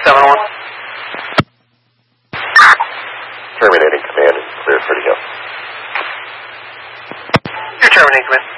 701. Terminating command and clear for to go. You're terminating command.